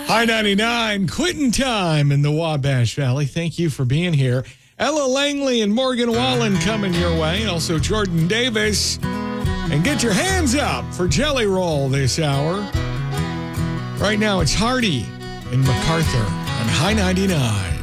High 99, quitting time in the Wabash Valley. Thank you for being here. Ella Langley and Morgan Wallen coming your way. Also Jordan Davis. And get your hands up for Jelly Roll this hour. Right now it's Hardy and MacArthur on High 99.